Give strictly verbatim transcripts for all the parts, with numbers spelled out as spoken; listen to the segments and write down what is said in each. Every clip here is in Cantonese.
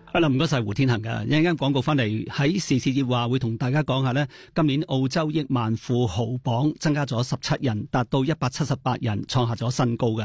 係啦，唔該晒胡天恒噶，一陣間廣告翻嚟喺時事熱話會同大家講下呢，今年澳洲億萬富豪榜增加咗十七人，達到一百七十八人，創下咗新高嘅。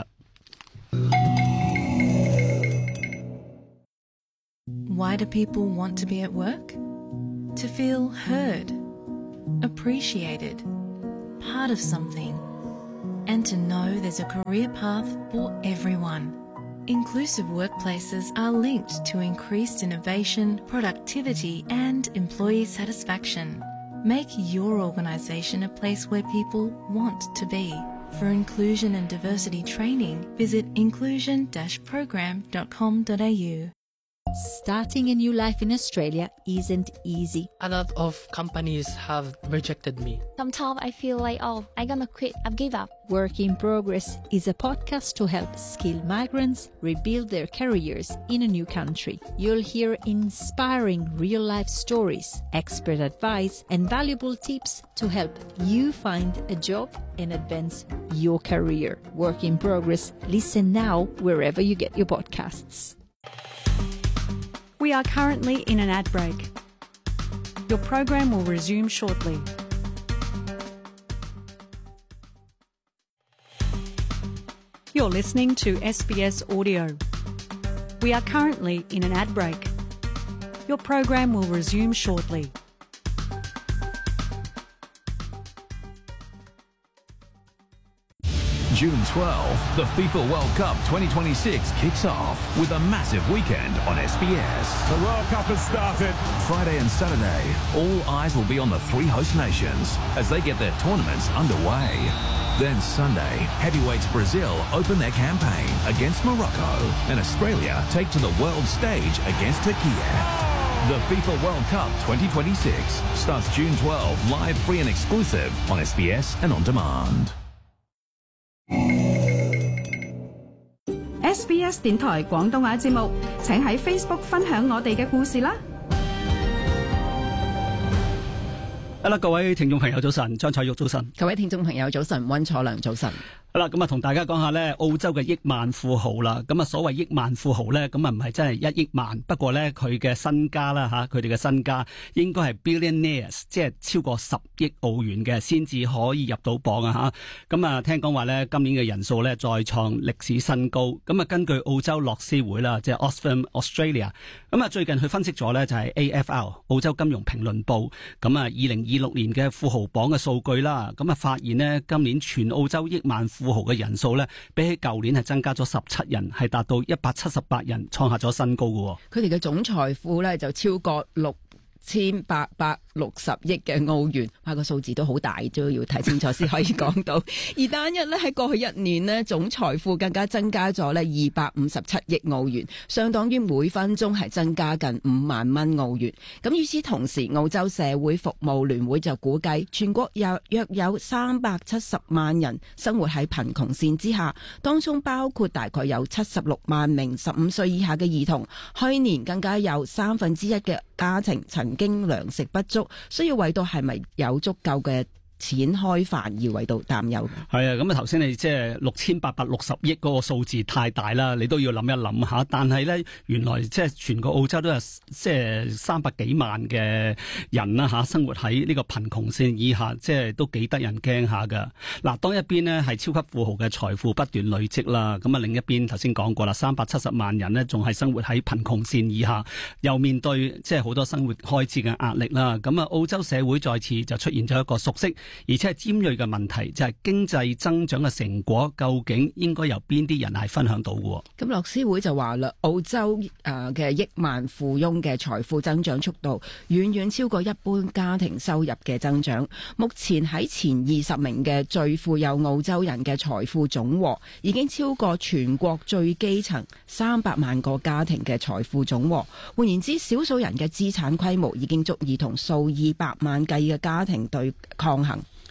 Why do people want to be at work? To feel heard, appreciated, part of something, and to know there's a career path for everyone.Inclusive workplaces are linked to increased innovation, productivity, and employee satisfaction. Make your organisation a place where people want to be. For inclusion and diversity training, visit inclusion dash program dot com dot a u. Starting a new life in Australia isn't easy. A lot of companies have rejected me. Sometimes I feel like, oh, I'm gonna quit, I've give up. Work in Progress is a podcast to help skilled migrants rebuild their careers in a new country. You'll hear inspiring real-life stories, expert advice, and valuable tips to help you find a job and advance your career. Work in Progress. Listen now wherever you get your podcasts. We are currently in an ad break. Your program will resume shortly. You're listening to S B S Audio. We are currently in an ad break. Your program will resume shortly. June twelfth, the FIFA World Cup twenty twenty-six kicks off with a massive weekend on S B S. The World Cup has started. Friday and Saturday, all eyes will be on the three host nations as they get their tournaments underway. Then Sunday, heavyweights Brazil open their campaign against Morocco and Australia take to the world stage against Turkey. The FIFA World Cup twenty twenty-six starts June twelfth, live, free and exclusive on S B S and on demand.S B S 電台廣東話節目，請喺 Facebook 分享我哋嘅故事啦。 好啦，各位聽眾朋友早晨，張彩玉早晨， 各位聽眾朋友早晨，溫楚良早晨。 好啦，咁啊，同大家講下咧，澳洲嘅億萬富豪啦。咁啊，所謂億萬富豪咧，咁啊唔係真係一億萬，不過咧佢嘅身家啦吓，佢哋嘅身家應該係 billionaires， 即係超過十億澳元嘅，先至可以入到榜啊吓。咁啊，聽講話咧，今年嘅人數咧再創歷史新高。咁啊，根據澳洲樂施會啦，即係 Oxfam Australia， 咁啊最近佢分析咗咧就係 A F R 澳洲金融評論報，咁啊二零二六年嘅富豪榜嘅數據啦，咁啊發現呢，今年全澳洲億萬富豪嘅人數咧，比起舊年係增加咗十七人，係達到一百七十八人，創下咗新高嘅。 佢哋嘅總財富咧就超過六千八百六十億嘅澳元，哇，個數字都好大，都要睇清楚先可以講到。而單日咧喺過去一年呢，總財富更加增加咗咧二百五十七億澳元，相當於每分鐘係增加近五萬蚊澳元。咁與此同時，澳洲社會服務聯會就估計全國約約有三百七十萬人生活喺貧窮線之下，當中包括大概有七十六萬名十五歲以下嘅兒童。去年更加有三分之一嘅家庭曾經糧食不足，需要為到係咪有足夠嘅錢開飯而為到擔憂。 係啊，咁啊頭先你即係六千八百六十億嗰個數字太大啦，你都要諗一諗下。但係咧，原來即係全個澳洲都有即係三百幾萬嘅人啦吓，生活喺呢個貧窮線以下，即係都幾得人驚下噶。嗱，當一邊呢係超級富豪嘅財富不斷累積啦，咁啊另一邊頭先講過啦，三百七十萬人呢仲係生活喺貧窮線以下，又面對即係好多生活開支嘅壓力啦。咁啊，澳洲社會再次就出現咗一個熟悉而且係尖銳嘅問題，就係、是、經濟增長嘅成果究竟應該由邊啲人係分享到嘅？ 咁樂施會就話啦，澳洲誒嘅億萬富翁嘅財富增長速度遠遠超過一般家庭收入嘅增長。目前喺前二十名嘅最富有澳洲人嘅財富總和已經超過全國最基層三百萬個家庭嘅財富總和。換言之，少數人嘅資產規模已經足以同數以百萬計嘅家庭對抗衡。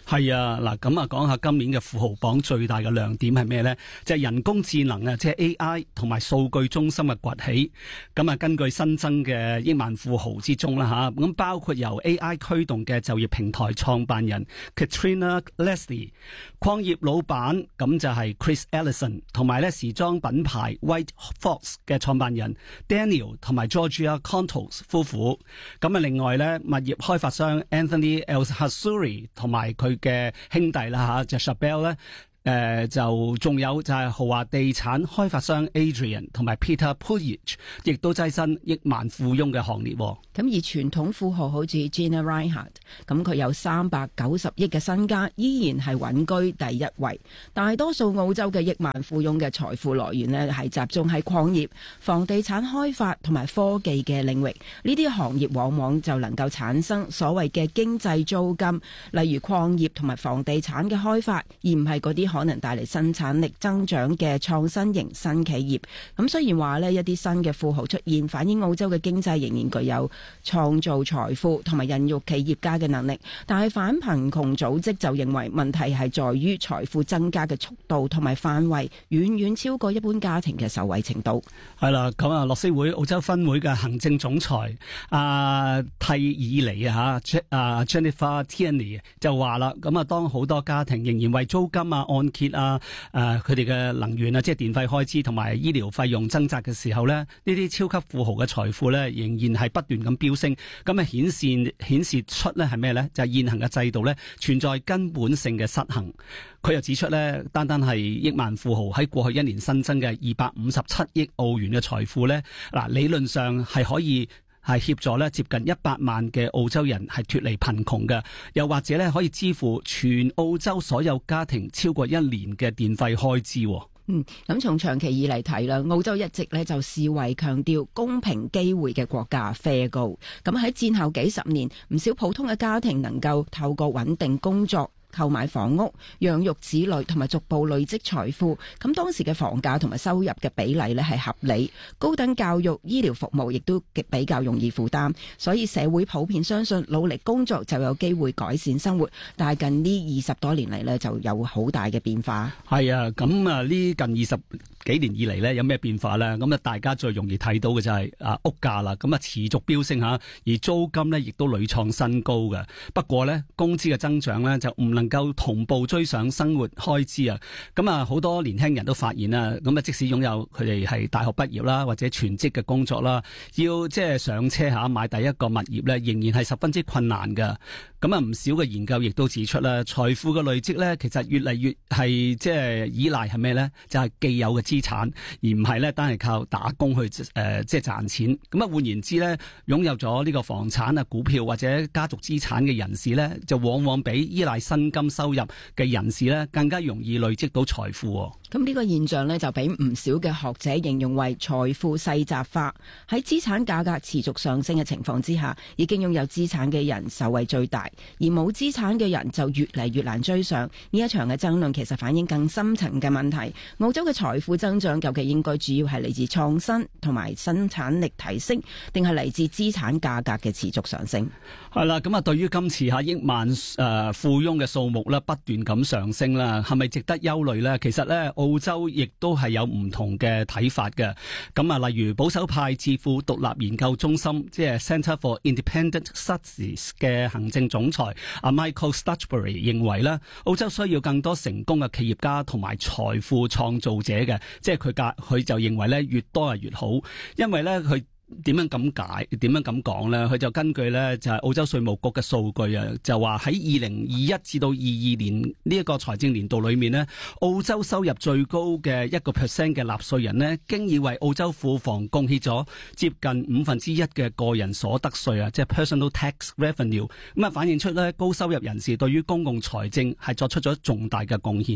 係啊，嗱咁啊，講下今年嘅富豪榜最大嘅亮點係咩呢？就係、是、人工智能啊，即係 A I 同埋數據中心嘅崛起。咁啊，根據新增嘅億萬富豪之中啦吓，咁包括由 A I 驅動嘅就業平台創辦人 Katrina Leslie、礦業老闆咁就係 Chris Ellison， 同埋咧時裝品牌 White Fox 嘅創辦人 Daniel 同埋 Georgia Contos 夫婦。咁啊，另外咧物業開發商 Anthony Elshasuri 同埋佢嘅兄弟啦吓，就 Shabelle 咧。誒、呃、就仲有就係豪華地產開發商 Adrian 同埋 Peter Puig 亦都躋身億萬富翁嘅行列。咁而傳統富豪好似 Gina Rinehart， 咁佢有三百九十億嘅身家，依然係穩居第一位。大多數澳洲嘅億萬富翁嘅財富來源呢，係集中喺礦業、房地產開發同埋科技嘅領域。呢啲行業往往就能夠產生所謂嘅經濟租金，例如礦業同埋房地產嘅開發，而唔係嗰啲可能帶嚟生產力增長嘅創新型新企業。咁雖然話呢一啲新嘅富豪出現，反映澳洲嘅經濟仍然具有創造財富同埋孕育企業家嘅能力，但係反貧窮組織就認為問題係在於財富增加嘅速度同埋範圍遠遠超過一般家庭嘅受惠程度。 係啦，咁啊，樂施會澳洲分會嘅行政總裁阿蒂爾尼啊吓，啊 Jennifer Tierney 就話啦，咁啊，當好多家庭仍然為租金啊、按揭啊、誒佢哋嘅能源啊，即係電費開支同埋醫療費用掙扎嘅時候咧，呢啲超級富豪嘅財富咧，仍然係不斷咁飆升，咁啊顯示顯示出咧係咩咧？就係、是、現行嘅制度咧存在根本性嘅失衡。佢又指出咧，單單係億萬富豪喺過去一年新增嘅二百五十七億澳元嘅財富咧，嗱理論上係可以係協助咧接近一百萬嘅澳洲人係脫離貧窮嘅，又或者咧可以支付全澳洲所有家庭超過一年嘅電費開支。 嗯，咁從長期以嚟睇啦，澳洲一直咧就視為強調公平機會嘅國家 fair go。咁喺戰後幾十年，唔少普通嘅家庭能夠透過穩定工作、購買房屋、養育子女同埋逐步累積財富，咁當時嘅房價同埋收入嘅比例呢係合理，高等教育、醫療服務亦都比較容易負擔，所以社會普遍相信努力工作就有機會改善生活。但係近呢二十多年嚟呢，就有好大嘅變化。 係啊，咁啊呢近二十幾年以嚟呢，有咩變化呢？咁啊大家最容易睇到嘅就係啊屋價啦，咁啊持續飆升吓，而租金呢亦都屢創新高嘅。不過呢，工資嘅增長呢，就唔能夠同步追上生活開支啊！咁啊，好多年輕人都發現啦，咁啊，即使擁有佢哋係大學畢業啦，或者全職嘅工作啦，要即係上車下買第一個物業咧，仍然係十分之困難噶。咁啊，唔少嘅研究亦都指出啦，財富嘅累積咧，其實越嚟越係即係依賴係咩咧？就係、是、既有嘅資產，而唔係咧單係靠打工去誒、呃、即係賺錢。咁啊，換言之咧，擁有咗呢個房產啊、股票或者家族資產嘅人士咧，就往往比依賴薪金收入嘅人士咧，更加容易累積到財富。 咁呢個現象呢，就俾唔少嘅學者形容為財富世襲化。喺資產價格持續上升嘅情況之下，已經擁有資產嘅人受惠最大，而冇資產嘅人就越嚟越難追上。呢一場嘅爭論其實反映更深層嘅問題。澳洲嘅財富增長究竟應該主要係嚟自創新同埋生產力提升，定係嚟自資產價格嘅持續上升？ 係啦，咁啊，對於今次吓億萬誒富翁嘅數目咧不斷咁上升啦，係咪值得憂慮呢？其實咧，澳洲亦都係有唔同嘅睇法嘅。咁啊，例如保守派智庫獨立研究中心，即係 Centre for Independent Studies 嘅行政總裁阿 Michael Stutchbury 認為咧，澳洲需要更多成功嘅企業家同埋財富創造者嘅，即係佢價佢就認為咧越多係越好，因為咧佢。點樣咁解？點樣咁講呢？佢就根據呢，就係澳洲稅務局嘅數據啊，就話喺二零二一至到二二年呢一個財政年度裏面呢，澳洲收入最高嘅一個 percent 嘅納稅人呢，經已為澳洲庫房貢獻咗接近五分之一嘅個人所得稅啊，即係 personal tax revenue。咁啊，反映出呢高收入人士對於公共財政係作出咗重大嘅貢獻嘅。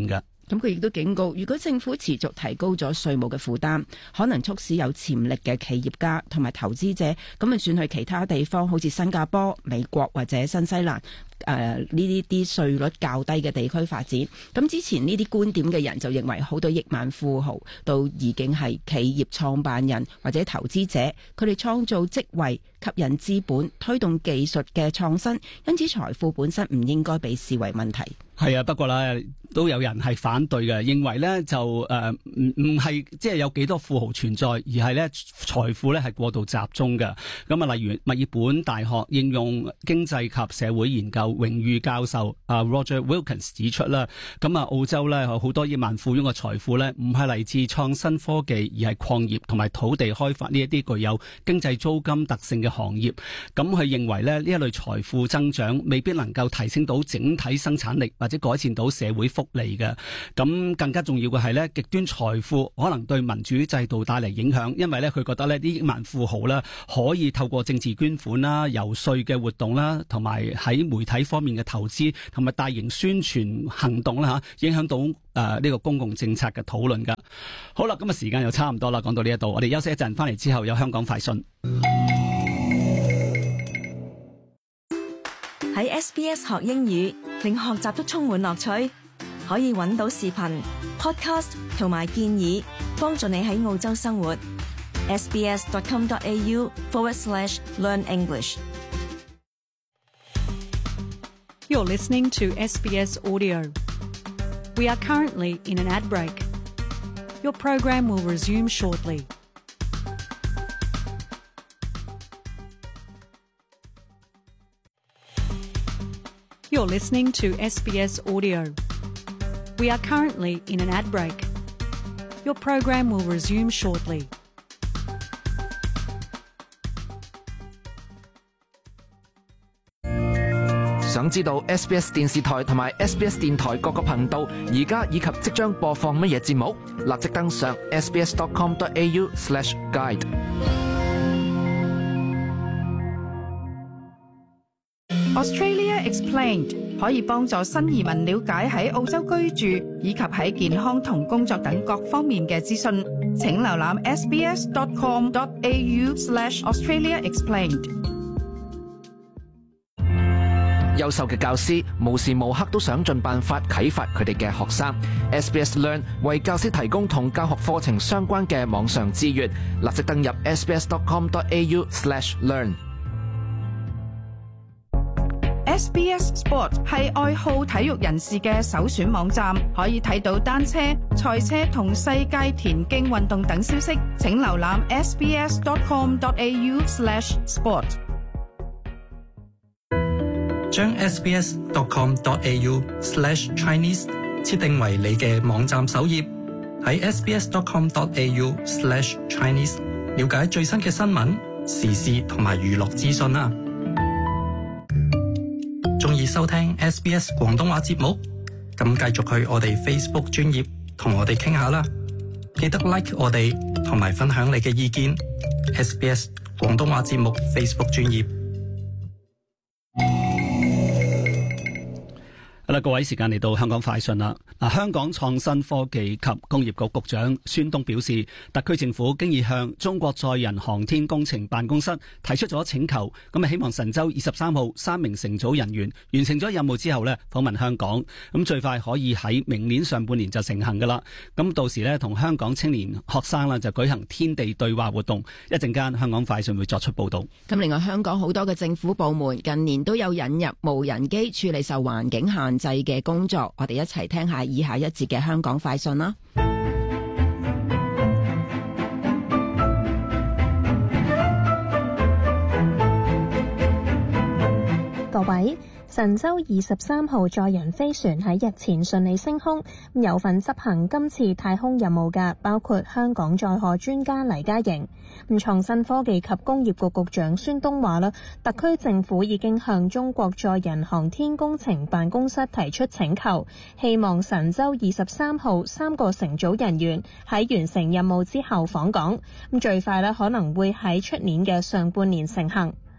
咁佢亦都警告，如果政府持續提高咗稅務嘅負擔，可能促使有潛力嘅企業家同埋投資者咁啊轉去其他地方，好似新加坡、美國或者新西蘭。誒呢啲啲稅率較低嘅地區發展，咁之前呢啲觀點嘅人就認為好多億萬富豪都已經係企業創辦人或者投資者，佢哋創造職位、吸引資本、推動技術嘅創新，因此財富本身唔應該被視為問題。 係啊，不過咧都有人係反對嘅，認為咧就誒唔唔係即係有幾多富豪存在，而係咧財富咧係過度集中嘅。咁啊，例如墨爾本大學應用經濟及社會研究榮譽教授啊 Roger Wilkins 指出啦，咁啊澳洲咧有好多億萬富翁嘅財富咧，唔係嚟自創新科技，而係礦業同埋土地開發呢一啲具有經濟租金特性嘅行業。咁佢認為咧呢一類財富增長未必能夠提升到整體生產力，或者改善到社會福利嘅。咁更加重要嘅係咧，極端財富可能對民主制度帶嚟影響，因為咧佢覺得呢啲億萬富豪咧可以透過政治捐款啦、遊說嘅活動啦，同埋喺媒體方面嘅投資同埋大型宣傳行動啦吓，影響到誒呢、呃這個公共政策嘅討論噶。好啦，今日時間又差唔多啦，講到呢一度，我哋休息一陣，翻嚟之後有香港快訊。 喺 S B S 學英語，令學習都充滿樂趣。可以揾到視頻、podcast 同埋建議，幫助你喺澳洲生活。sbs.com.au forward slash learn English。 You're listening to S B S Audio. We are currently in an ad break. Your program will resume shortly. You're listening to S B S Audio. We are currently in an ad break. Your program will resume shortly. 想知道 S B S 電視台同埋 S B S 電台各個頻道而家以及即將播放乜嘢節目？立即登上 sbs.com.au slash guide。 Australia Explained 可以幫助新移民了解喺澳洲居住以及喺健康同工作等各方面嘅資訊。請瀏覽 sbs.com.au slash Australia Explained。 優秀嘅教師無時無刻都想盡辦法啟發佢哋嘅學生。S B S Learn 為教師提供同教學課程相關嘅網上資源，立即登入 sbs.com.au slash learn。 S B S Sport 係愛好體育人士嘅首選網站，可以睇到單車、賽車同世界田徑運動等消息。請瀏覽 sbs.com.au slash sport。 將 sbs.com.au slash Chinese 設定為你嘅網站首頁，喺 sbs.com.au slash Chinese 了解最新嘅新聞、時事同埋娛樂資訊啦。鍾意收聽 S B S 廣東話節目？咁繼續去我哋 Facebook 專頁同我哋傾下啦。記得 like 我哋同埋分享你嘅意見。S B S 廣東話節目 Facebook 專頁。 好啦，各位，時間嚟到香港快訊啦。嗱，香港創新科技及工業局局長孫東表示，特區政府經已向中國載人航天工程辦公室提出咗請求，咁啊希望神舟二十三號三名乘組人員完成咗任務之後呢，訪問香港，咁最快可以喺明年上半年就成行噶啦。咁到時呢，同香港青年學生啦就舉行天地對話活動。一陣間香港快訊會作出報道。 咁另外，香港好多嘅政府部門近年都有引入無人機處理受環境限制嘅工作，我哋一齊聽下以下一節嘅香港快訊啦。 各位，神舟二十三號載人飛船喺日前順利升空，有份執行今次太空任務嘅包括香港載荷專家黎嘉瑩。咁創新科技及工業局局長孫東話啦，特區政府已經向中國載人航天工程辦公室提出請求，希望神舟二十三號三個乘組人員喺完成任務之後訪港，咁最快咧可能會喺出年嘅上半年成行。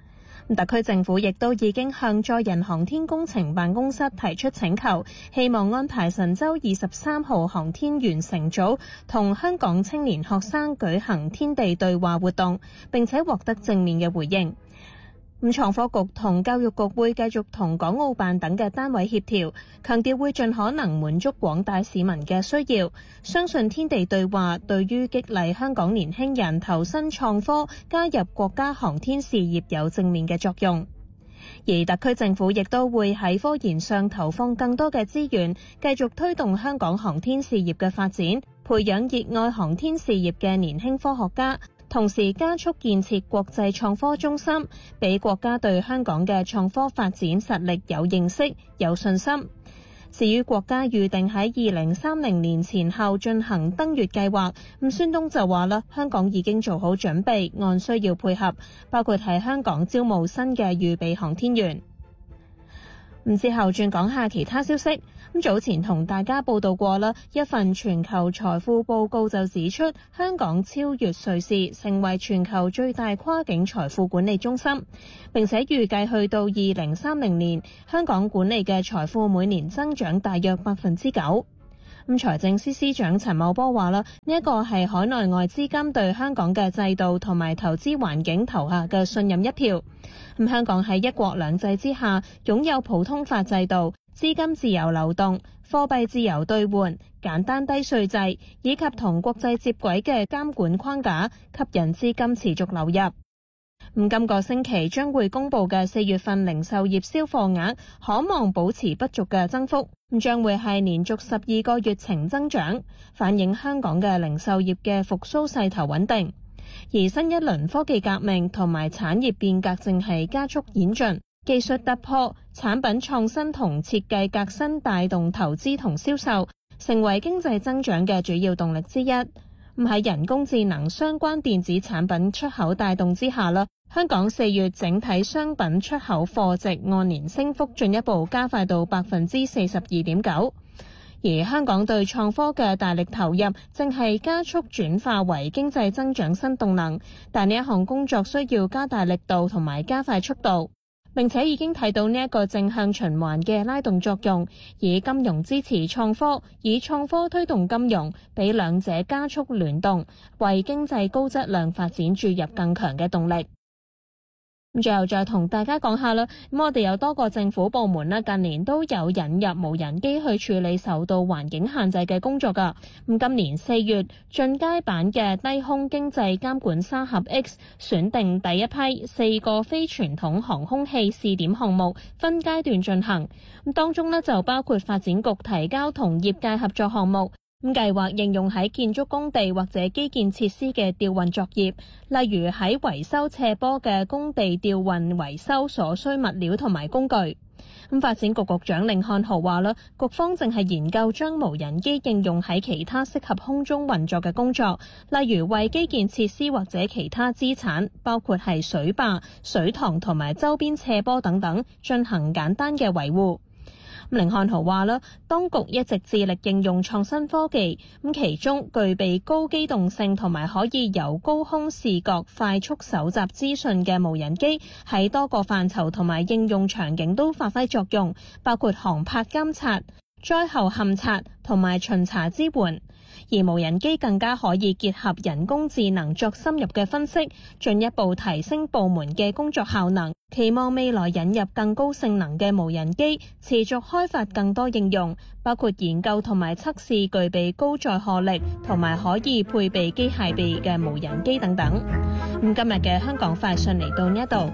特區政府亦都已經向載人航天工程辦公室提出請求，希望安排神舟二十三號航天員乘組同香港青年學生舉行天地對話活動，並且獲得正面嘅回應。咁創科局同教育局會繼續同港澳辦等嘅單位協調，強調會盡可能滿足廣大市民嘅需要。相信天地對話對於激勵香港年輕人投身創科、加入國家航天事業有正面嘅作用。而特區政府亦都會喺科研上投放更多嘅資源，繼續推動香港航天事業嘅發展，培養熱愛航天事業嘅年輕科學家。同時加速建設國際創科中心，俾國家對香港嘅創科發展實力有認識、有信心。至於國家預定喺二零三零年前後進行登月計劃，咁孫東就話啦，香港已經做好準備，按需要配合，包括喺香港招募新嘅預備航天員。咁之後轉講下其他消息。咁早前同大家報道過啦，一份全球財富報告就指出，香港超越瑞士，成為全球最大跨境財富管理中心。並且預計去到二零三零年，香港管理嘅財富每年增長大約百分之九。咁財政司司長陳茂波話啦，呢一個係海內外資金對香港嘅制度同埋投資環境投下嘅信任一票。咁香港喺一國兩制之下，擁有普通法制度、資金自由流動、貨幣自由兌換、簡單低稅制，以及同國際接軌嘅監管框架，吸引資金持續流入。咁今個星期將會公布嘅四月份零售業銷貨額，可望保持不俗嘅增幅，咁將會係連續十二個月呈增長，反映香港嘅零售業嘅復甦勢頭穩定。而新一輪科技革命同埋產業變革正係加速演進，技術突破、產品創新同設計革新帶動投資同銷售，成為經濟增長嘅主要動力之一。咁喺人工智能相關電子產品出口帶動之下啦，香港四月整體商品出口貨值按年升幅進一步加快到百分之四十二點九。而香港對創科嘅大力投入，正係加速轉化為經濟增長新動能。但呢一項工作需要加大力度同埋加快速度，並且已經睇到呢一個正向循環嘅拉動作用，以金融支持創科，以創科推動金融，俾兩者加速聯動，為經濟高質量發展注入更強嘅動力。咁最後再同大家講下啦，咁我哋有多個政府部門咧，近年都有引入無人機去處理受到環境限制嘅工作噶。咁今年四月，進階版嘅低空經濟監管沙盒 X 選定第一批四個非傳統航空器試點項目，分階段進行。咁當中咧就包括發展局提交同業界合作項目。咁計劃應用喺建築工地或者基建設施嘅吊運作業，例如喺維修斜坡嘅工地吊運維修所需物料同埋工具。咁發展局局長甯漢豪話啦，局方正係研究將無人機應用喺其他適合空中運作嘅工作，例如為基建設施或者其他資產，包括係水壩、水塘同埋周邊斜坡等等，進行簡單嘅維護。甯漢豪話啦，當局一直致力應用創新科技，咁其中具備高機動性同埋可以由高空視覺快速搜集資訊嘅無人機，喺多個範疇同埋應用場景都發揮作用，包括航拍監察、災後勘察同埋巡查支援。而無人機更加可以結合人工智能作深入嘅分析，進一步提升部門嘅工作效能。期望未來引入更高性能嘅無人機，持續開發更多應用，包括研究同埋測試具備高載荷力同埋可以配備機械臂嘅無人機等等。咁今日嘅香港快訊嚟到呢一度。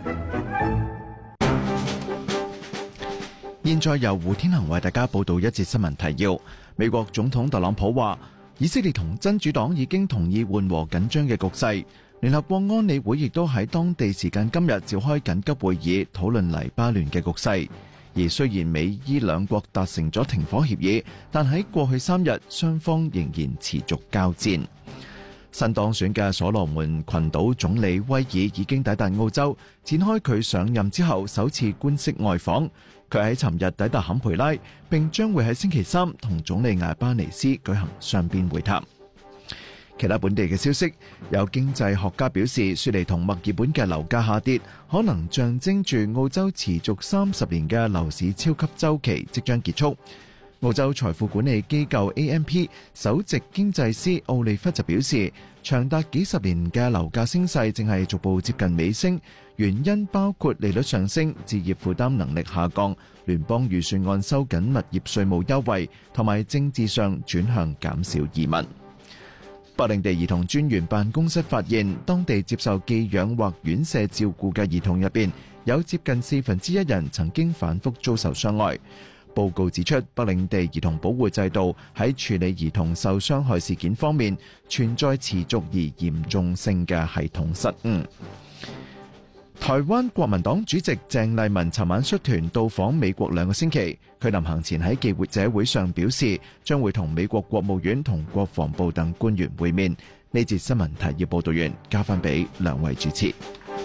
現在由胡天恒為大家報道一節新聞提要。美國總統特朗普話，以色列同真主黨已經同意緩和緊張嘅局勢。聯合國安理會亦都喺當地時間今日召開緊急會議，討論黎巴嫩嘅局勢。而雖然美伊兩國達成咗停火協議，但喺過去三日雙方仍然持續交戰。新當選嘅所羅門群島總理威爾已經抵達澳洲，展開佢上任之後首次官式外訪。佢喺尋日抵達坎培拉，並將會喺星期三同總理艾巴尼斯舉行雙邊會談。 其他本地嘅消息，有經濟學家表示，雪梨同墨爾本嘅樓價下跌，可能象徵住澳洲持續三十年嘅樓市超級週期即將結束。澳洲財富管理機構 A M P 首席經濟師奧利弗就表示，長達幾十年嘅樓價升勢正係逐步接近尾聲，原因包括利率上升、置業負擔能力下降、聯邦預算案收緊物業稅務優惠，同埋政治上轉向減少移民。北領地兒童專員辦公室發現，當地接受寄養或院舍照顧嘅兒童入邊，有接近四分之一人曾經反覆遭受傷害。報告指出，北領地兒童保護制度喺處理兒童受傷害事件方面存在持續而嚴重性嘅系統失誤。台灣國民黨主席鄭麗文尋晚率團到訪美國兩個星期，佢臨行前喺記者會上表示，將會同美國國務院同國防部等官員會面。呢節新聞提要報道完，交翻俾兩位主持。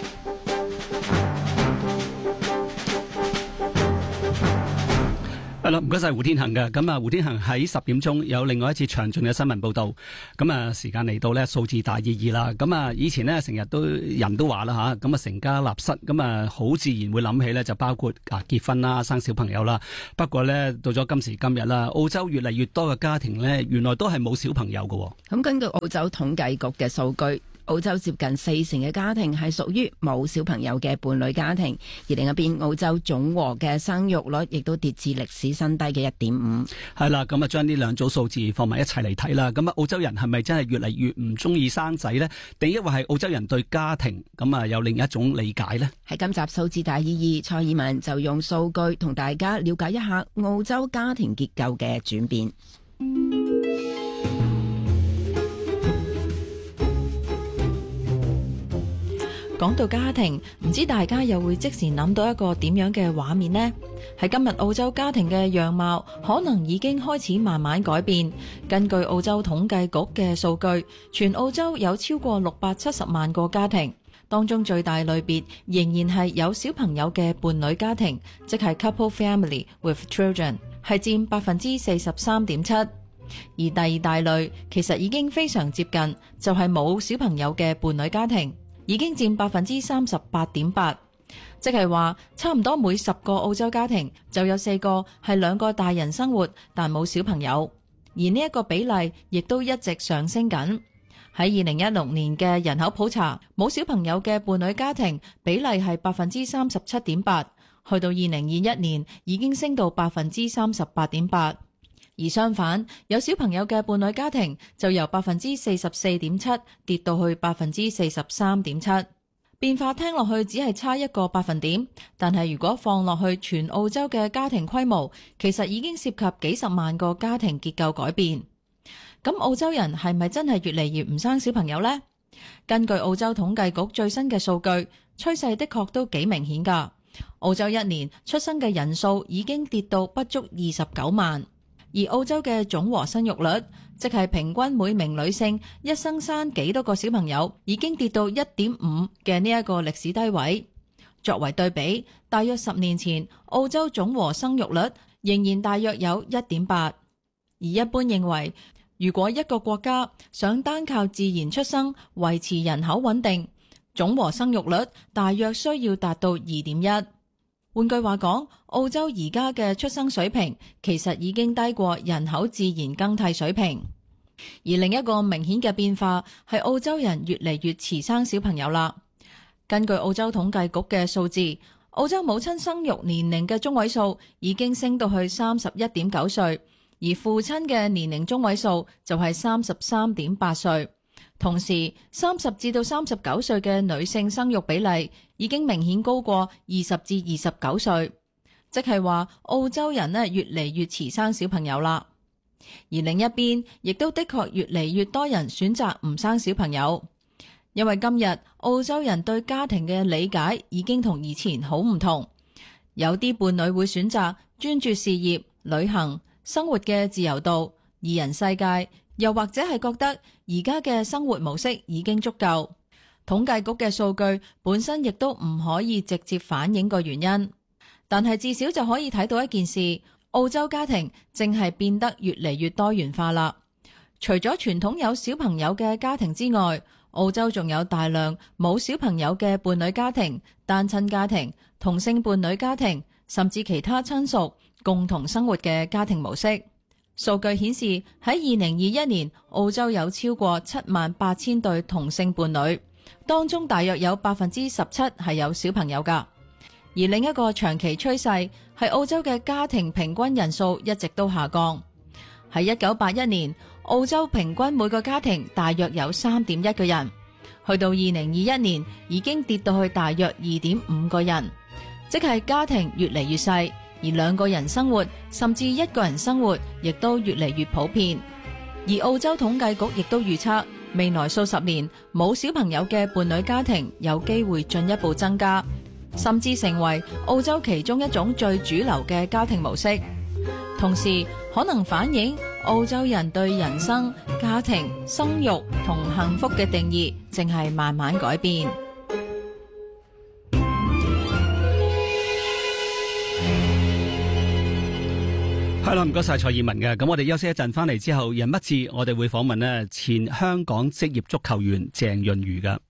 係啦，唔該晒胡天恒嘅。咁啊，胡天恒喺十點鐘有另外一次詳盡嘅新聞報道。咁啊，時間嚟到呢，數字大意義啦。咁啊，以前呢，成日都人都話啦吓，咁啊成家立室，咁啊好自然會諗起呢，就包括啊結婚啦、生小朋友啦。不過呢，到咗今時今日啦，澳洲越嚟越多嘅家庭呢，原來都係冇小朋友嘅。 咁根據澳洲統計局嘅數據，澳洲接近四成嘅家庭係屬於冇小朋友嘅伴侶家庭，而另一邊澳洲總和嘅生育率亦都跌至歷史新低嘅一點五。 係啦，咁啊將呢兩組數字放埋一齊嚟睇啦。咁啊，澳洲人係咪真係越嚟越唔中意生仔呢？定抑或係澳洲人對家庭咁啊有另一種理解呢？ 喺今集數字大意義，蔡爾文就用數據同大家了解一下澳洲家庭結構嘅轉變。講到家庭，唔知大家又會即時諗到一個點樣嘅畫面呢？喺今日澳洲家庭嘅樣貌可能已經開始慢慢改變。根據澳洲統計局嘅數據，全澳洲有超過六百七十萬個家庭，當中最大類別仍然係有小朋友嘅伴侶家庭，即係 couple family with children， 係佔百分之四十三點七。而第二大類其實已經非常接近，就係冇小朋友嘅伴侶家庭，已經佔百分之三十八點八，即係話差唔多每十個澳洲家庭就有四個係兩個大人生活但冇小朋友，而呢一個比例亦都一直上升緊。喺二零一六年嘅人口普查，冇小朋友嘅伴侶家庭比例係百分之三十七點八，去到二零二一年已經升到百分之三十八點八。而相反，有小朋友嘅伴侶家庭就由百分之四十四點七跌到去百分之四十三點七，變化聽落去只係差一個百分點，但係如果放落去全澳洲嘅家庭規模，其實已經涉及幾十萬個家庭結構改變。咁澳洲人係咪真係越嚟越唔生小朋友呢？根據澳洲統計局最新嘅數據，趨勢的確都幾明顯㗎。澳洲一年出生嘅人數已經跌到不足二十九萬。而澳洲嘅總和生育率，即係平均每名女性一生生幾多個小朋友，已經跌到一點五嘅呢一個歷史低位。作為對比，大約十年前澳洲總和生育率仍然大約有一點八。而一般認為，如果一個國家想單靠自然出生維持人口穩定，總和生育率大約需要達到二點一。換句話講，澳洲而家嘅出生水平其實已經低過人口自然更替水平。而另一個明顯嘅變化係澳洲人越嚟越遲生小朋友啦。根據澳洲統計局嘅數字，澳洲母親生育年齡嘅中位數已經升到去三十一點九歲，而父親嘅年齡中位數就係三十三點八歲。同時，三十至到三十九歲嘅女性生育比例已經明顯高過二十至二十九歲，即係話澳洲人呢越嚟越遲生小朋友啦。而另一邊，亦都的確越嚟越多人選擇唔生小朋友，因為今日澳洲人對家庭嘅理解已經同以前好唔同。有啲伴侶會選擇專注事業、旅行、生活嘅自由度、二人世界。又或者係覺得而家嘅生活模式已經足夠。統計局嘅數據本身亦都唔可以直接反映個原因，但係至少就可以睇到一件事，澳洲家庭正係變得越嚟越多元化啦。 除咗傳統有小朋友嘅家庭之外，澳洲仲有大量冇小朋友嘅伴侶家庭、單親家庭、同性伴侶家庭，甚至其他親屬共同生活嘅家庭模式。數據顯示喺二零二一年，澳洲有超過七萬八千對同性伴侶，當中大約有百分之十七係有小朋友㗎。而另一個長期趨勢係澳洲嘅家庭平均人數一直都下降。喺一九八一年，澳洲平均每個家庭大約有三點一個人，去到二零二一年已經跌到去大約二點五個人，即係家庭越嚟越細，而兩個人生活甚至一個人生活亦都越嚟越普遍。而澳洲統計局亦都預測，未來數十年冇小朋友嘅伴侶家庭有機會進一步增加，甚至成為澳洲其中一種最主流嘅家庭模式。同時可能反映澳洲人對人生、家庭、生育同幸福嘅定義正係慢慢改變。 係啦，唔該晒蔡以文嘅。咁我哋休息一陣，翻嚟之後人物志，我哋會訪問呢前香港職業足球員鄭潤瑜嘅。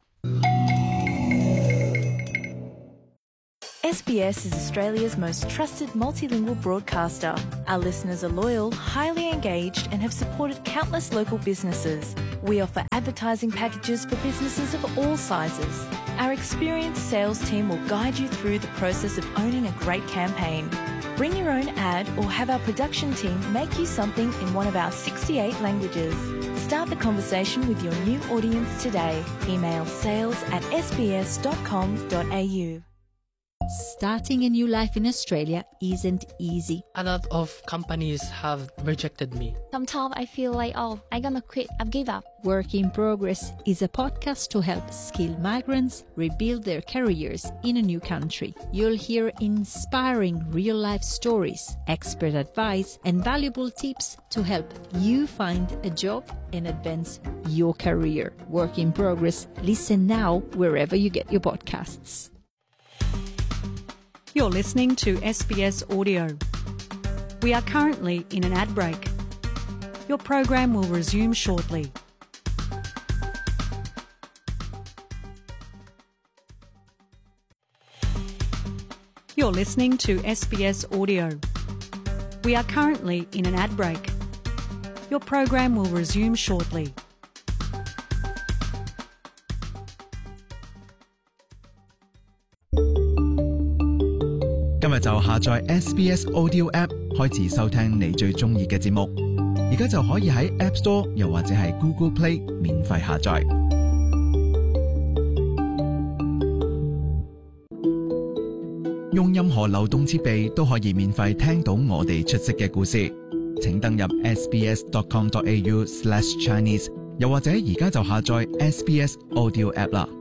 S B S is Australia's most trusted multilingual broadcaster. Our listeners are loyal, highly engaged, and have supported countless local businesses. We offer advertising packages for businesses of all sizes. Our experienced sales team will guide you through the process of owning a great campaign. Bring your own ad or have our production team make you something in one of our sixty-eight languages. Start the conversation with your new audience today. Email sales at s b s dot com dot a u. Starting a new life in Australia isn't easy. A lot of companies have rejected me. Sometimes I feel like, oh, I'm gonna quit, I've give up. Work in Progress is a podcast to help skilled migrants rebuild their careers in a new country. You'll hear inspiring real-life stories, expert advice, and valuable tips to help you find a job and advance your career. Work in Progress. Listen now wherever you get your podcasts. You're listening to S B S Audio. We are currently in an ad break. Your program will resume shortly. You're listening to S B S Audio. We are currently in an ad break. Your program will resume shortly. 今日就下載 S B S Audio App 開始收聽你最中意嘅節目，而家就可以喺 App Store 又或者係 Google Play 免費下載。用任何流動設備都可以免費聽到我哋出色嘅故事。請登入 s b s dot com dot a u slash Chinese， 又或者而家就下載 S B S Audio App 啦。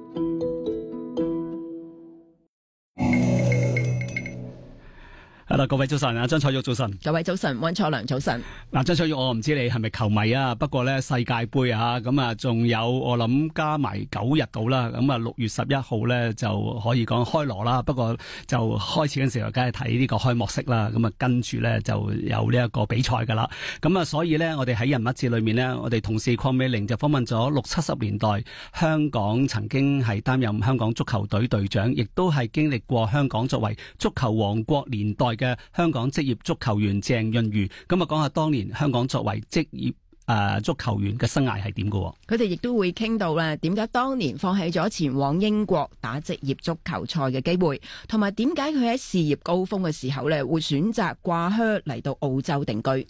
係啦，各位早晨啊，張彩玉早晨， 各位早晨，溫楚良早晨。 嗱，張彩玉，我唔知你係咪球迷啊？不過咧，世界盃啊，咁啊，仲有我諗加埋九日到啦，咁啊，六月十一號咧就可以講開鑼啦。不過就開始嘅時候，梗係睇呢個開幕式啦。咁啊，跟住咧就有呢一個比賽噶啦。咁啊，所以咧，我哋喺人物誌裏面呢，我哋同事鄺美玲就訪問咗六七十年代香港曾經係擔任香港足球隊隊長，亦都係經歷過香港作為足球王國年代嘅香港職業足球員鄭潤瑜，咁啊講下當年香港作為職業誒、呃、足球員嘅生涯係點嘅？ 佢哋亦都會傾到咧，點解當年放棄咗前往英國打職業足球賽嘅機會，同埋點解佢喺事業高峰嘅時候咧會選擇掛靴嚟到澳洲定居。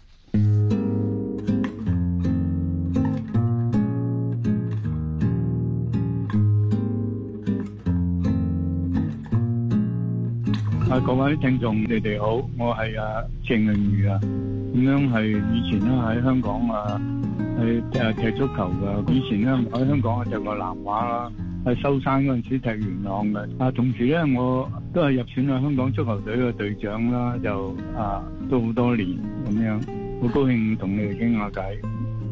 啊，各位聽眾，你哋好，我係啊鄭潤瑜啊，咁樣係以前咧喺香港啊，係誒踢足球噶。以前咧我喺香港啊踢過南華啦，喺修山嗰陣時踢元朗嘅。啊，同時咧我都係入選咗香港足球隊嘅隊長啦，就啊都好多年咁樣，好高興同你哋傾下偈。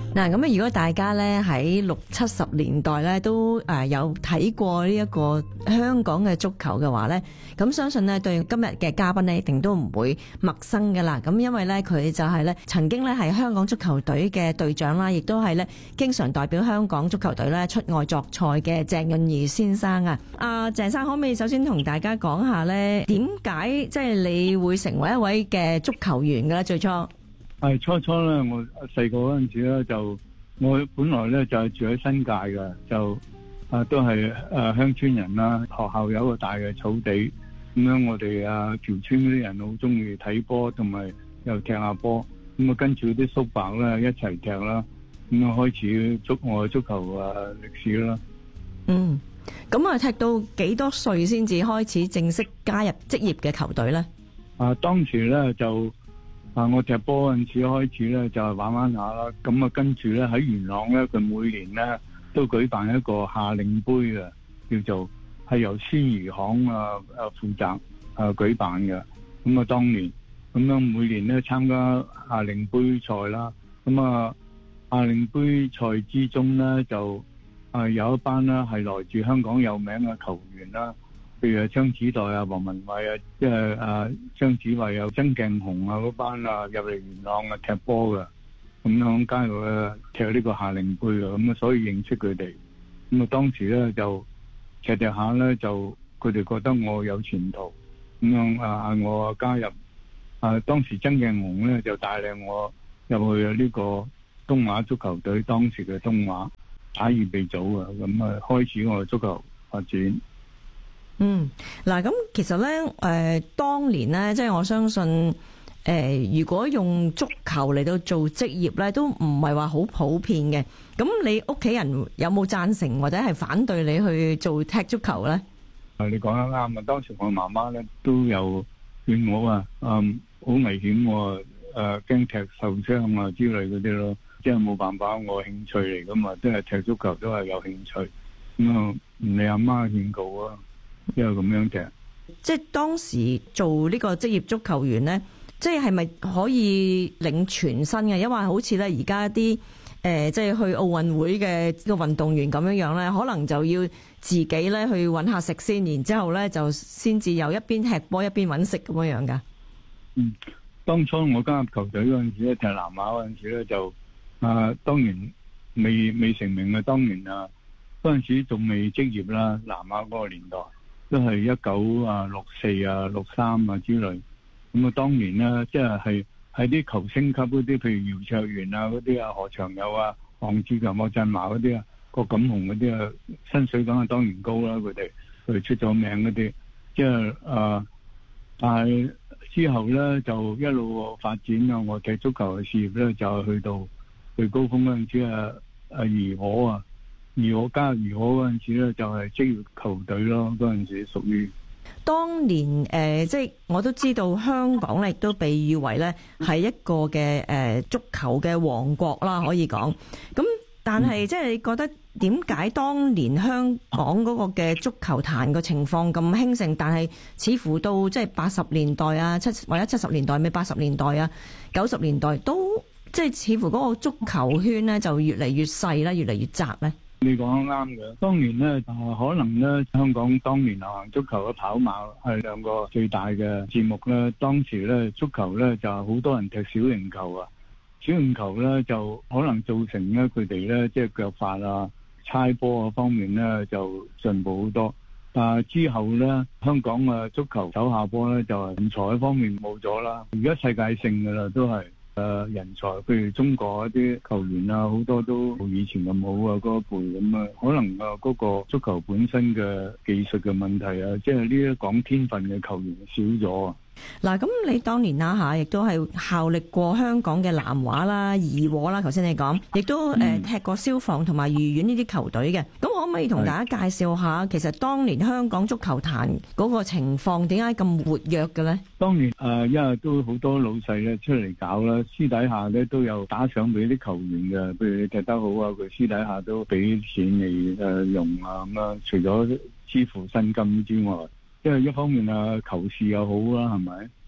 嗱，咁啊，如果大家咧喺六七十年代咧都誒有睇過呢一個香港嘅足球嘅話咧，咁相信咧對今日嘅嘉賓咧一定都唔會陌生噶啦。咁因為咧佢就係咧曾經咧係香港足球隊嘅隊長啦，亦都係咧經常代表香港足球隊咧出外作賽嘅鄭潤儀先生啊。阿鄭生可唔可以首先同大家講下咧，點解即係你會成為一位嘅足球員嘅咧？最初係初初咧，我細個嗰陣時咧，就我本來咧就係住喺新界嘅，就啊都係誒鄉村人啦。學校有一個大嘅草地，咁樣我哋啊條村嗰啲人好中意睇波，同埋又踢下波。咁啊跟住啲叔伯咧一齊踢啦，咁啊開始足我足球啊歷史啦。 嗯，咁啊踢到幾多歲先至開始正式加入職業嘅球隊咧？ 啊，當時咧就。啊！我踢波嗰陣時開始咧就係玩玩下啦，咁啊跟住咧喺元朗咧，佢每年咧都舉辦一個夏令杯嘅，叫做係由鮮魚行啊啊負責啊舉辦嘅。咁啊當年咁樣每年咧參加夏令杯賽啦，咁啊夏令杯賽之中咧就啊有一班咧係來自香港有名嘅球員啦。譬如係張子岱啊、黃文偉啊，即係啊張子偉啊、曾鏡紅啊嗰班啊入嚟元朗啊踢波嘅，咁樣加入啊踢呢個夏令杯嘅，咁啊所以認識佢哋。咁啊當時咧就踢踢下咧，就佢哋覺得我有前途，咁樣啊嗌我加入。啊當時曾鏡紅咧就帶領我入去呢個東華足球隊，當時嘅東華打預備組啊，咁啊開始我嘅足球發展。 嗯，嗱，咁其實咧，誒、呃，當年咧，即係我相信，誒、呃，如果用足球嚟到做職業咧，都唔係話好普遍嘅。咁你屋企人有冇贊成或者係反對你去做踢足球咧？ 啊，你講得啱啊！當時我媽媽咧都有勸我啊，嗯，好危險喎，誒，驚踢受傷啊之類嗰啲咯，即係冇辦法，我興趣嚟噶嘛，即係踢足球都係有興趣，咁啊，唔理阿媽勸告啊。因為咁樣嘅， 即係當時做呢個職業足球員咧，即係係咪可以領全薪嘅？因為好似咧而家一啲誒，即係去奧運會嘅個運動員咁樣樣咧，可能就要自己咧去揾下食先，然之後咧就先至有一邊踢波一邊揾食咁樣樣噶。 嗯，當初我加入球隊嗰陣時咧，踢南亞嗰陣時咧就啊，當然未未成名嘅，當年啊嗰陣時仲未職業啦，南亞嗰個年代。都係一九啊六四啊六三啊之類，咁啊當年咧即係係喺啲球星級嗰啲，譬如姚卓元啊嗰啲啊，何長友啊、黃志強、莫振華嗰啲啊，郭錦鴻嗰啲啊，薪水梗係當然高啦，佢哋佢哋出咗名嗰啲，即係啊，但係之後咧就一路發展啊，我踢足球嘅事業咧就係去到最高峰嗰陣時啊，啊怡和啊。而我加入怡和嗰陣時咧，就係職業球隊咯。嗰陣時屬於當年誒、呃，即係我都知道香港咧，亦都被譽為咧係一個嘅誒、呃、足球嘅王國啦，可以講。咁但係、嗯、即係你覺得點解當年香港嗰個嘅足球壇個情況咁興盛，但係似乎到即係八十年代啊，七或者七十年代尾八十年代啊，九十年代都即係似乎嗰個足球圈咧就越嚟越細啦，越嚟越窄咧？ 你講得啱嘅，當年咧，啊可能咧，香港當年流行足球嘅跑馬係兩個最大嘅節目咧。當時咧，足球咧就係好多人踢小型球啊，小型球咧就可能造成咧佢哋咧即係腳法啊、猜波啊方面咧就進步好多。但係之後咧，香港嘅足球手下波咧就係人才方面冇咗啦。而家世界性噶啦，都係。誒人才，譬如中國一啲球員啊，好多都冇以前咁好啊，嗰一輩咁啊，可能啊嗰個足球本身嘅技術嘅問題啊，即係呢一講天分嘅球員少咗啊。 嗱，咁你當年啦嚇，亦都係效力過香港嘅南華啦、怡和啦，頭先你講，亦都誒踢過消防同埋愉園呢啲球隊嘅。咁可唔可以同大家介紹下，其實當年香港足球壇嗰個情況點解咁活躍嘅咧？ 當年誒，因為都好多老細咧出嚟搞啦，私底下咧都有打賞俾啲球員嘅，譬如你踢得好啊，佢私底下都俾錢嚟誒用啊咁樣。除咗支付薪金之外，因為一方面啊，球市又好啦，係咪？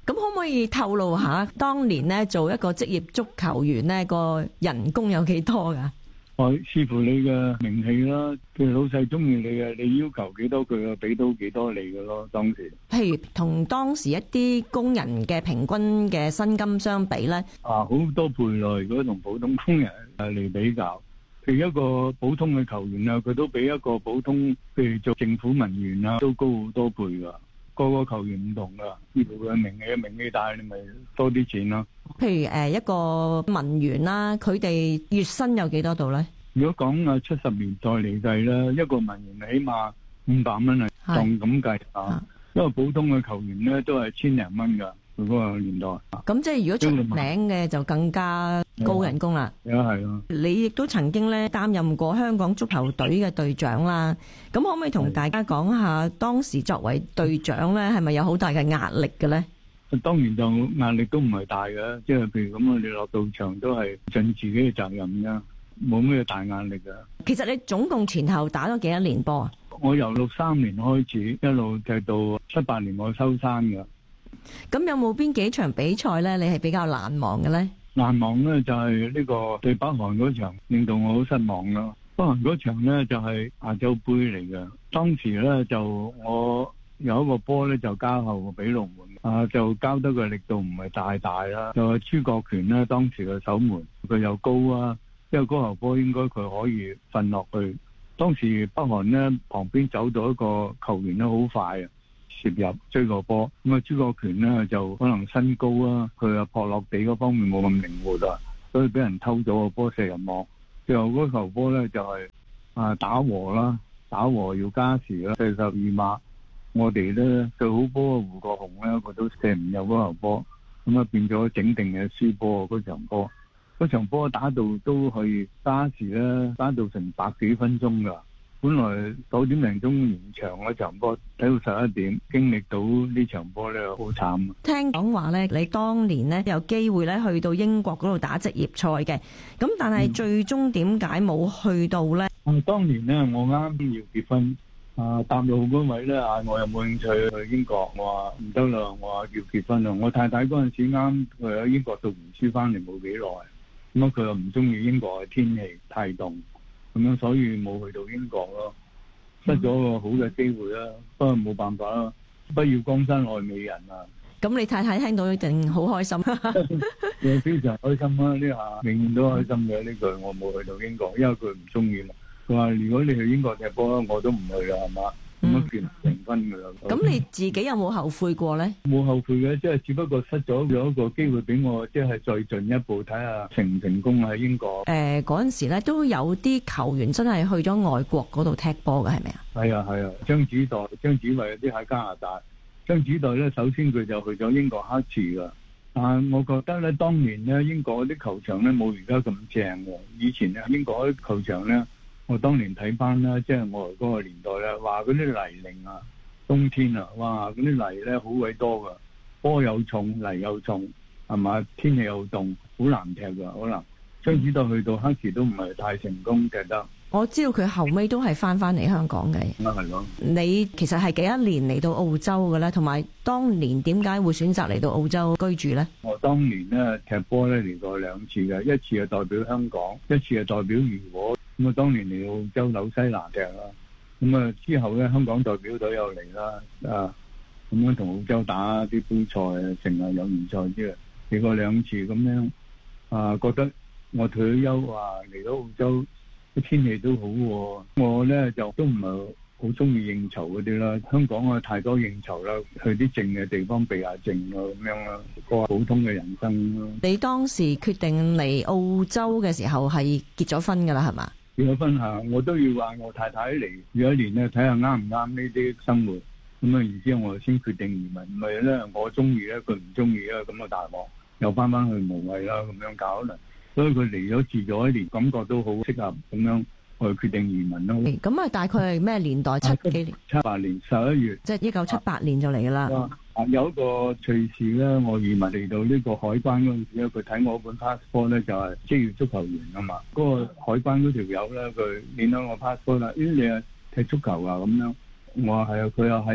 咁可唔可以透露下當年咧做一個職業足球員咧個人工有幾多㗎？ 我視乎你嘅名氣啦，譬如老細中意你嘅，你要求幾多，佢就俾到幾多你嘅咯。當時， 譬如同當時一啲工人嘅平均嘅薪金相比咧， 啊好多倍咯。如果同普通工人誒嚟比較，譬如一個普通嘅球員啊，佢都比一個普通譬如做政府文員啊，都高好多倍㗎。個個球員唔同噶，呢度嘅名氣名氣大，你咪多啲錢咯。 譬如誒一個文員啦，佢哋月薪有幾多度咧？ 如果講啊七十年代嚟計啦，一個文員起碼五百蚊係當咁計啊，因為普通嘅球員咧都係千零蚊噶，佢嗰個年代。 咁即係如果出名嘅就更加高人工啦。 係啊係啊。 你亦都曾經咧擔任過香港足球隊嘅隊長啦，咁可唔可以同大家講下當時作為隊長咧係咪有好大嘅壓力嘅咧？ 當然就壓力都唔係大嘅，即係譬如咁我哋落到場都係盡自己嘅責任㗎，冇咩大壓力㗎。 其實你總共前後打咗幾多年波啊？ 我由六三年開始一路踢到七八年我收山㗎。 咁有冇邊幾場比賽咧？你係比較難忘嘅咧？ 難忘咧就係呢個對北韓嗰場，令到我好失望咯。北韓嗰場咧就係亞洲杯嚟嘅，當時咧就我有一個波咧就交後俾龍門，啊就交得個力度唔係大大啦，就係朱國權咧當時嘅守門，佢又高啊，因為嗰球波應該佢可以瞓落去。當時北韓咧旁邊走到一個球員咧好快啊，射入追個波，咁啊朱國權咧就可能身高啊，佢啊撲落地嗰方面冇咁靈活啊，所以俾人偷咗個波射入網。最後嗰球波咧就係啊打和啦，打和要加時啦，四十二碼，我哋咧最好波嘅胡國雄咧佢都射唔入嗰球波，咁啊變咗整定嘅輸波嗰場波。嗰場波打到都去加時咧，打到成百幾分鐘噶。本來九點零鐘延長嗰場波，睇到十一點，經歷到呢場波咧好慘。 聽講話咧，你當年咧有機會咧去到英國嗰度打職業賽嘅，咁但係最終點解冇去到咧？ 嗯，當年咧我啱要結婚，啊搭路嗰位咧嗌我有冇興趣去英國，我話唔得啦，我話要結婚啦。我太太嗰陣時啱佢喺英國讀完書翻嚟冇幾耐，咁啊佢又唔中意英國嘅天氣太凍。咁樣所以冇去到英國咯，失咗個好嘅機會啦。不過冇辦法啦，不要江山愛美人啊！ 咁你太太聽到一定好開心， 我非常開心啦！呢下永遠都開心嘅呢句，我冇去到英國，因為佢唔中意嘛。佢話如果你去英國踢波，我都唔去啦，係嘛？咁啊決成婚噶啦。 咁你自己有冇後悔過咧？ 冇後悔嘅，即係只不過失咗有一個機會俾我，即係再進一步睇下成唔成功喺英國。 誒嗰陣時咧都有啲球員真係去咗外國嗰度踢波嘅，係咪啊？ 係啊係啊，張子岱、張子慧啲喺加拿大。張子岱咧，首先佢就去咗英國黑池噶。但係我覺得咧，當年咧英國啲球場咧冇而家咁正嘅。以前咧英國啲球場咧。我當年睇翻啦，即係我哋嗰個年代咧，話嗰啲泥濘啊，冬天啊，哇，嗰啲泥咧好鬼多噶，波又重，泥又重，係嘛？天氣又凍，好難踢噶，可能張子岱去到黑池都唔係太成功踢得。 我知道佢後尾都係翻翻嚟香港嘅。 咁啊係咯。 你其實係幾多年嚟到澳洲嘅咧？同埋當年點解會選擇嚟到澳洲居住咧？ 我當年咧踢波咧嚟過兩次嘅，一次係代表香港，一次係代表如果。咁啊，當年嚟澳洲紐西蘭踢啦，咁啊之後咧香港代表隊又嚟啦，啊咁樣同澳洲打啲杯賽啊，成日友誼賽啲啊，嚟過兩次咁樣，啊覺得我退咗休啊嚟到澳洲啲天氣都好喎，我咧就都唔係好中意應酬嗰啲啦，香港啊太多應酬啦，去啲靜嘅地方避下靜啊咁樣啦，過普通嘅人生咯。 你當時決定嚟澳洲嘅時候係結咗婚噶啦，係嘛？ 結咗婚下，我都要話我太太嚟住一年咧，睇下啱唔啱呢啲生活。咁啊，然之後我先決定移民。唔係咧，我中意咧，佢唔中意啊，咁啊大鑊，又翻翻去無謂啦，咁樣搞啦。所以佢嚟咗住咗一年，感覺都好適合，咁樣我決定移民咯。 咁啊，大概係咩年代？七幾年？ 七八年十一月， 即係一九七八年就嚟噶啦。 啊，有一個趣事咧，我移民嚟到呢個海關嗰陣時咧，佢睇我本 passport 咧就係職業足球員啊嘛。嗰、那個海關嗰條友咧，佢見到我 passport 啦，咦，你係踢足球啊咁樣？我話係啊，佢又喺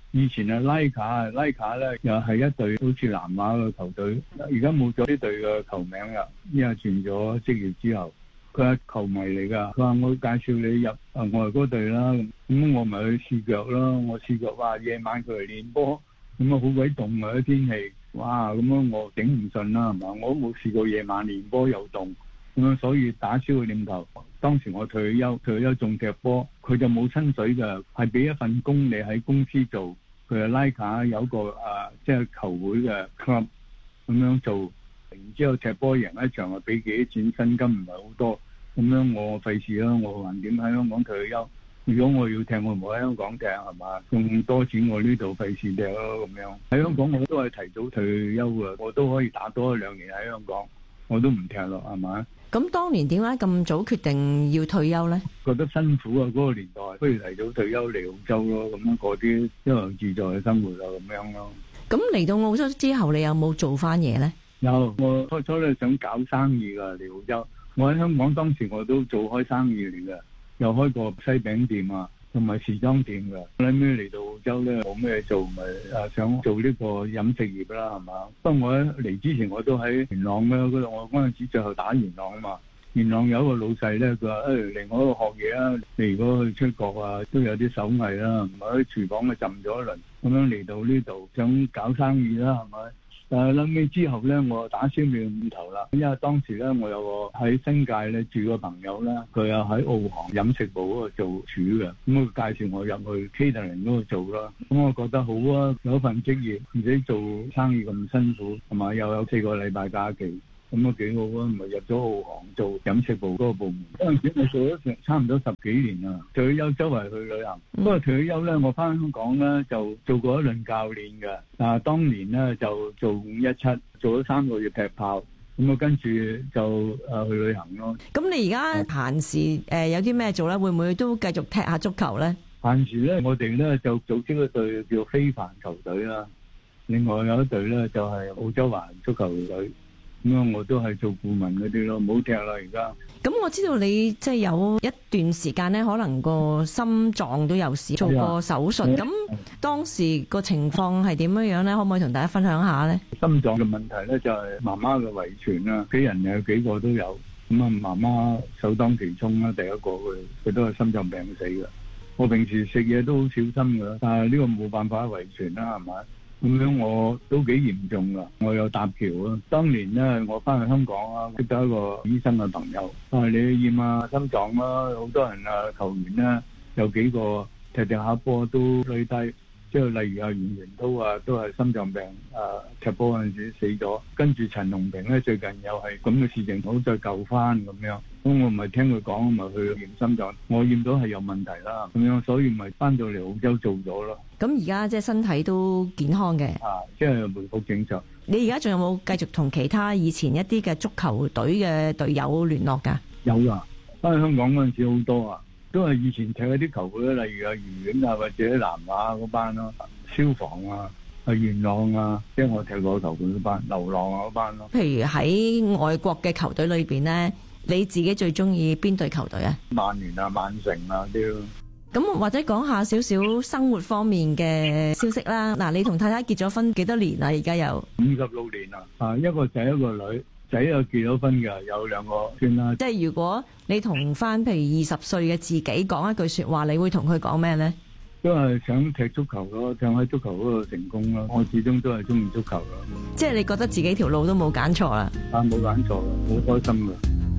以前啊拉卡拉卡咧又係一隊好似南亞嘅球隊，而家冇咗呢隊嘅球名啦，因為轉咗職業之後。佢係球迷嚟㗎，佢話我介紹你入啊外國隊啦，咁我咪去試腳咯。我試腳話夜晚佢嚟練波，咁啊好鬼凍啊啲天氣，哇咁樣我頂唔順啦，係嘛？我都冇試過夜晚練波又凍，咁樣所以打消個念頭。當時我退休，退休仲踢波，佢就冇薪水㗎，係俾一份工你喺公司做。佢係拉卡有個啊即係球會嘅 club 咁樣做，然之後踢波贏一場啊俾幾多錢薪金唔係好多。咁樣我費事啦，我還點喺香港退休？如果我要踢，我唔好喺香港踢係嘛？用多錢我呢度費事踢咯咁樣。喺香港我都係提早退休嘅，我都可以打多一兩年喺香港，我都唔踢咯係嘛？ 咁當年點解咁早決定要退休呢？ 覺得辛苦啊，嗰、那個年代不如提早退休嚟澳洲咯，咁樣過啲一樣自在嘅生活啊咁樣咯。 咁嚟到澳洲之後，你有冇做翻嘢呢？ 有，我初初咧想搞生意㗎嚟澳洲。我喺香港當時我都做開生意嚟嘅，又開過西餅店啊，同埋時裝店嘅。後尾嚟到澳洲咧冇咩做，咪誒想做呢個飲食業啦，係嘛？不過我喺嚟之前我都喺元朗咧嗰度，我嗰陣時最後打元朗啊嘛。元朗有一個老細咧，佢話誒嚟我度學嘢啊，你如果去出國啊都有啲手藝啦，唔係喺廚房啊浸咗一輪，咁樣嚟到呢度想搞生意啦，係咪？但係諗起之後咧，我打消咗念頭啦。因為當時咧，我有個喺新界咧住個朋友啦，佢又喺澳航飲食部嗰度做廚嘅，咁佢介紹我入去 catering 嗰度做啦。咁我覺得好啊，有份職業，唔使做生意咁辛苦，同埋又有四個禮拜假期。咁啊幾好啊，咪入咗澳航做飲食部嗰個部門。嗰陣時我做咗成差唔多十幾年啦，退休周圍去旅行。不過退休咧，我翻香港咧就做過一輪教練嘅。但係當年咧就做五一七，做咗三個月劈炮。咁啊跟住就誒去旅行咯。 咁你而家閒時誒有啲咩做咧？會唔會都繼續踢下足球咧？ 閒時咧，我哋咧就組織一隊叫非凡球隊啦。另外有一隊咧就係澳洲華人足球隊。咁啊，我都係做顧問嗰啲咯，唔好踢啦而家。 咁我知道你即係有一段時間咧，可能個心臟都有事，做過手術。咁當時個情況係點樣樣咧？可唔可以同大家分享下咧？ 心臟嘅問題咧就係媽媽嘅遺傳啦，屋企人有幾個都有。咁啊，媽媽首當其衝啦，第一個佢佢都係心臟病死嘅。我平時食嘢都好小心㗎，但係呢個冇辦法遺傳啦，係咪？咁樣我都幾嚴重噶，我有搭橋啊。當年咧，我翻去香港啊，識到一個醫生嘅朋友，啊你去驗下心臟啦，好多人啊球員咧，有幾個踢踢下波都累低，即係例如阿袁元濤啊，都係心臟病啊，踢波嗰陣時死咗。跟住陳龍平咧，最近又係咁嘅事情，好再救翻咁樣。咁我咪聽佢講，咪去驗心臟，我驗到係有問題啦，咁樣所以咪翻到嚟澳洲做咗咯。 咁而家即係身體都健康嘅， 啊，即係回復正常。 你而家仲有冇繼續同其他以前一啲嘅足球隊嘅隊友聯絡㗎？ 有啊，翻去香港嗰陣時好多啊，都係以前踢一啲球會，例如啊愉園啊，或者南亞嗰班咯，消防啊、啊元朗啊，即係我踢過球隊嗰班，流浪啊嗰班咯。 譬如喺外國嘅球隊裏邊咧，你自己最中意邊隊球隊啊？ 曼聯啊、曼城啊啲咯。 咁或者講下少少生活方面嘅消息啦。嗱，你同太太結咗婚幾多年啦？而家有五十六年啦。啊，一個仔一個女，仔又結咗婚㗎，有兩個孫啦。 即係如果你同翻譬如二十歲嘅自己講一句説話，你會同佢講咩呢？ 都係想踢足球咯，想喺足球嗰度成功咯。我始終都係中意足球咯。 即係你覺得自己條路都冇揀錯啦？ 啊，冇揀錯，好開心㗎。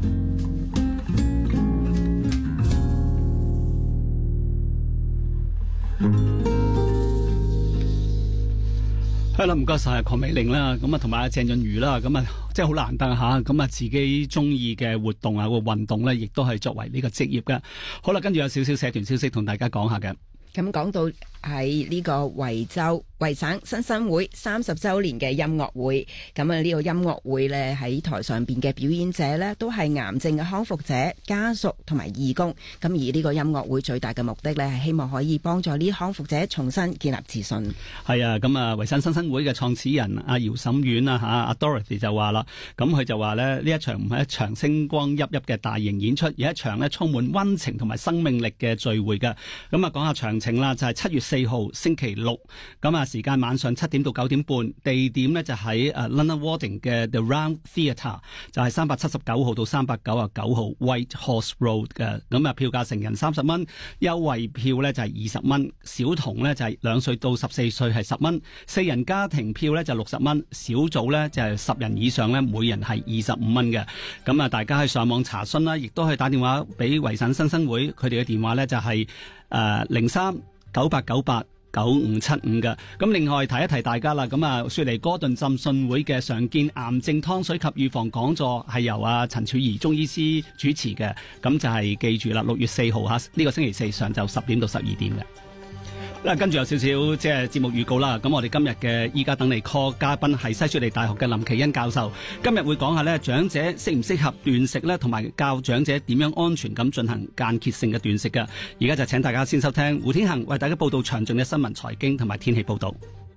係啦，唔該晒鄺美玲啦，咁啊同埋阿鄭潤瑜啦，咁啊即係好難得吓，咁啊自己中意嘅活動啊個運動咧，亦都係作為呢個職業嘅。好啦，跟住有少少社團消息同大家講下嘅。 咁講到喺呢個維州維省新生會三十週年嘅音樂會。咁啊，呢個音樂會咧喺台上邊嘅表演者咧都係癌症嘅康復者、家屬同埋義工。咁而呢個音樂會最大嘅目的咧係希望可以幫助呢啲康復者重新建立自信。 係啊，咁啊維省新生會嘅創始人阿姚沈遠啊嚇，阿 Dorothy 就話啦，咁佢就話咧呢一場唔係一場星光熠熠嘅大型演出，而係一場咧充滿溫情同埋生命力嘅聚會嘅。咁啊講下詳情啦，就係七月四號星期六，咁啊時間晚上七點到九點半，地點呢就喺誒 London Warding 嘅 The Round Theatre，就係三百七十九號到三百九十九號 White Horse Road 嘅。咁啊票價成人三十蚊，優惠票呢就係二十蚊，小童呢就係兩歲到十四歲係十蚊，四人家庭票呢就六十蚊，小組呢就係十人以上呢每人係二十五蚊嘅。咁啊大家可以上網查詢啦，亦都可以打電話俾維省新生會，佢哋嘅電話呢就係誒零三九八九八九五七五嘅。咁另外提一提大家啦，咁啊雪梨哥頓浸信會嘅常見癌症湯水及預防講座係由阿陳柱儀中醫師主持嘅，咁就係記住啦，六月四號嚇呢個星期四上晝十點到十二點嘅。嗱，跟住有少少即係節目預告啦。咁我哋今日嘅依家等你 call 嘉賓係西雪梨大學嘅林奇恩教授，今日會講下咧長者適唔適合斷食咧，同埋教長者點樣安全咁進行間歇性嘅斷食嘅。而家就請大家先收聽胡天恒為大家報道詳盡嘅新聞、財經同埋天氣報導。